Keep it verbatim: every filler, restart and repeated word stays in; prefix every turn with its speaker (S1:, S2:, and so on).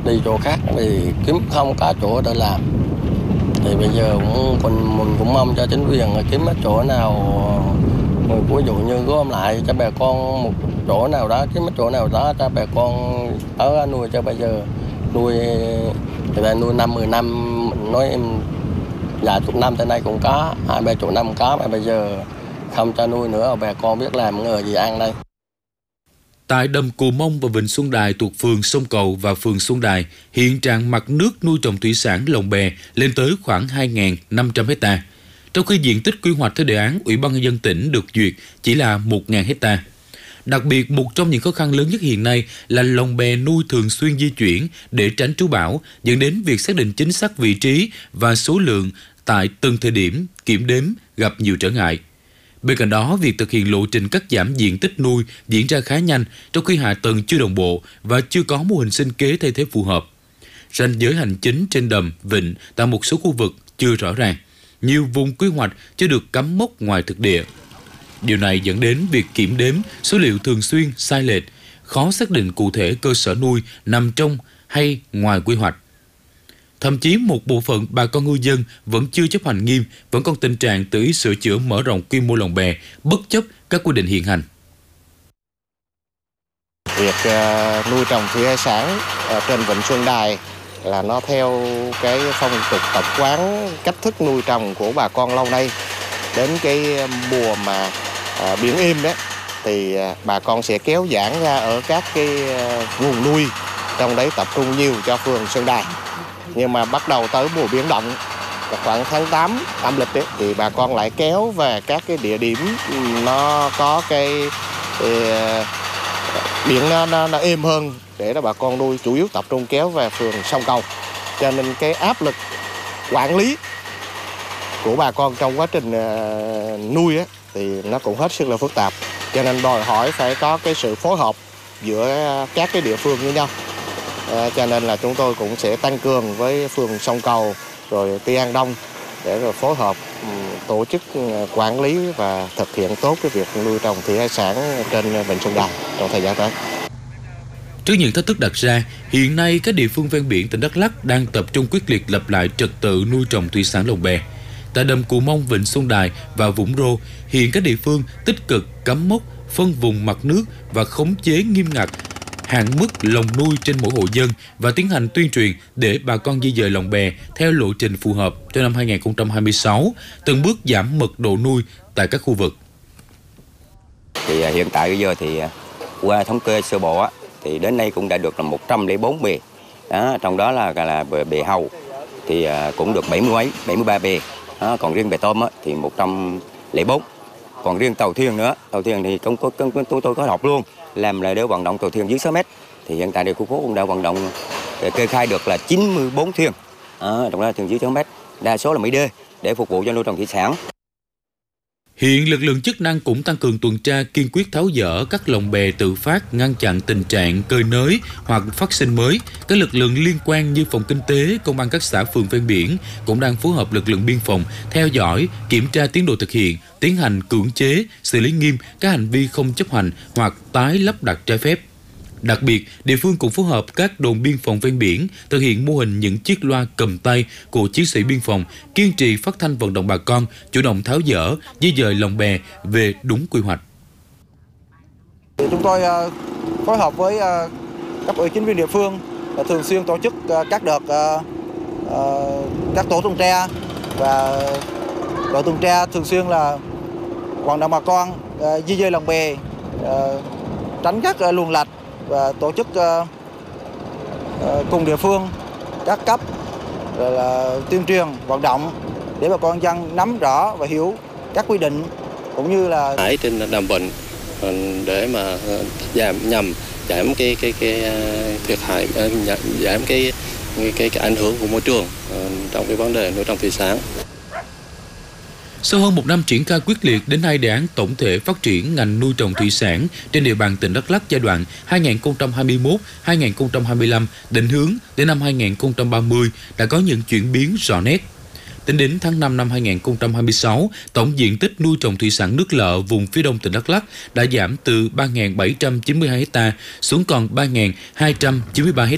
S1: đi chỗ khác thì kiếm không có chỗ để làm. Thì bây giờ cũng mình, mình cũng mong cho chính quyền kiếm cái chỗ nào, ví dụ như gom lại cho bà con một chỗ nào đó, kiếm cái chỗ nào đó cho bà con ở nuôi. Cho bây giờ nuôi thì là nuôi năm mười năm, mình nói em vài chục năm tới nay cũng có, hai ba chục năm cũng có, mà bây giờ không cho nuôi nữa, bà con biết làm nghề gì ăn đây.
S2: Tại đầm Cù Mông và Vịnh Xuân Đài thuộc phường Sông Cầu và phường Xuân Đài, hiện trạng mặt nước nuôi trồng thủy sản lồng bè lên tới khoảng hai nghìn năm trăm héc ta, trong khi diện tích quy hoạch theo đề án Ủy ban nhân dân tỉnh được duyệt chỉ là một nghìn héc ta. Đặc biệt, một trong những khó khăn lớn nhất hiện nay là lồng bè nuôi thường xuyên di chuyển để tránh trú bão, dẫn đến việc xác định chính xác vị trí và số lượng tại từng thời điểm kiểm đếm gặp nhiều trở ngại. Bên cạnh đó, việc thực hiện lộ trình cắt giảm diện tích nuôi diễn ra khá nhanh, trong khi hạ tầng chưa đồng bộ và chưa có mô hình sinh kế thay thế phù hợp. Ranh giới hành chính trên đầm, vịnh tại một số khu vực chưa rõ ràng. Nhiều vùng quy hoạch chưa được cắm mốc ngoài thực địa. Điều này dẫn đến việc kiểm đếm số liệu thường xuyên sai lệch, khó xác định cụ thể cơ sở nuôi nằm trong hay ngoài quy hoạch. Thậm chí một bộ phận bà con ngư dân vẫn chưa chấp hành nghiêm, vẫn còn tình trạng tự ý sửa chữa mở rộng quy mô lồng bè, bất chấp các quy định hiện hành.
S3: Việc uh, nuôi trồng thủy hải sản uh, trên Vịnh Xuân Đài là nó theo cái phong tục tập quán, cách thức nuôi trồng của bà con lâu nay. Đến cái mùa mà uh, biển êm đấy, thì uh, bà con sẽ kéo giãn ra ở các cái uh, vùng nuôi, trong đấy tập trung nhiều cho phường Xuân Đài. Nhưng mà bắt đầu tới mùa biển động, khoảng tháng tám âm lịch ấy, thì bà con lại kéo về các cái địa điểm nó có cái, cái biển nó, nó, nó êm hơn để cho bà con nuôi, chủ yếu tập trung kéo về phường Sông Cầu. Cho nên cái áp lực quản lý của bà con trong quá trình uh, nuôi ấy, thì nó cũng hết sức là phức tạp. Cho nên đòi hỏi phải có cái sự phối hợp giữa các cái địa phương với nhau. À, cho nên là chúng tôi cũng sẽ tăng cường với phường Sông Cầu rồi Tuy An Đông để rồi phối hợp um, tổ chức uh, quản lý và thực hiện tốt cái việc nuôi trồng thủy hải sản trên Vịnh Xuân Đài trong thời gian tới.
S2: Trước những thách thức đặt ra, hiện nay các địa phương ven biển tỉnh Đắk Lắk đang tập trung quyết liệt lập lại trật tự nuôi trồng thủy sản lồng bè. Tại đầm Cù Mông, Vịnh Xuân Đài và Vũng Rô, hiện các địa phương tích cực cắm mốc, phân vùng mặt nước và khống chế nghiêm ngặt hạn mức lồng nuôi trên mỗi hộ dân và tiến hành tuyên truyền để bà con di dời lồng bè theo lộ trình phù hợp cho năm hai nghìn không trăm hai mươi sáu, từng bước giảm mật độ nuôi tại các khu vực.
S4: Thì hiện tại bây giờ thì qua thống kê sơ bộ á, thì đến nay cũng đã được là một trăm lẻ bốn bè. Đó, trong đó là là bè hầu thì cũng được bảy mươi mấy, bảy mươi ba bè. Đó, còn riêng bè tôm á, thì một trăm lẻ bốn. Còn riêng tàu thuyền nữa, tàu thuyền thì chúng tôi, chúng tôi có học luôn, làm lại để vận động tàu thuyền dưới sáu mét. Thì hiện tại địa khu phố cũng đã vận động kê khai được là chín mươi bốn thuyền, à, trong đó là thuyền dưới sáu mét, đa số là Mỹ Đê để phục vụ cho nuôi trồng thủy sản.
S2: Hiện lực lượng chức năng cũng tăng cường tuần tra, kiên quyết tháo dỡ các lồng bè tự phát, ngăn chặn tình trạng cơi nới hoặc phát sinh mới. Các lực lượng liên quan như phòng kinh tế, công an các xã phường ven biển cũng đang phối hợp lực lượng biên phòng theo dõi, kiểm tra tiến độ thực hiện, tiến hành cưỡng chế, xử lý nghiêm các hành vi không chấp hành hoặc tái lắp đặt trái phép. Đặc biệt, địa phương cũng phối hợp các đồn biên phòng ven biển thực hiện mô hình những chiếc loa cầm tay của chiến sĩ biên phòng, kiên trì phát thanh vận động bà con chủ động tháo dỡ, di dời lồng bè về đúng quy hoạch.
S5: Chúng tôi uh, phối hợp với uh, cấp ủy chính quyền địa phương uh, thường xuyên tổ chức uh, các đợt uh, uh, các tổ tuần tra và đội tuần tra thường xuyên là vận động bà con uh, di dời lồng bè, uh, tránh các uh, luồng lạch và tổ chức uh, uh, cùng địa phương các cấp rồi là tuyên truyền vận động để bà con dân nắm rõ và hiểu các quy định cũng như là
S6: hải trên đầm vịnh để mà giảm nhằm giảm cái cái cái thiệt hại, giảm cái cái, cái, cái ảnh hưởng của môi trường trong cái vấn đề nuôi trồng thủy sản.
S2: Sau hơn một năm triển khai quyết liệt, đến nay đề án tổng thể phát triển ngành nuôi trồng thủy sản trên địa bàn tỉnh Đắk Lắk giai đoạn hai nghìn không trăm hai mươi mốt đến hai nghìn không trăm hai mươi lăm định hướng đến năm hai nghìn không trăm ba mươi đã có những chuyển biến rõ nét. Tính đến tháng năm năm hai nghìn không trăm hai mươi sáu, tổng diện tích nuôi trồng thủy sản nước lợ vùng phía đông tỉnh Đắk Lắk đã giảm từ ba nghìn bảy trăm chín mươi hai héc ta xuống còn ba nghìn hai trăm chín mươi ba héc ta.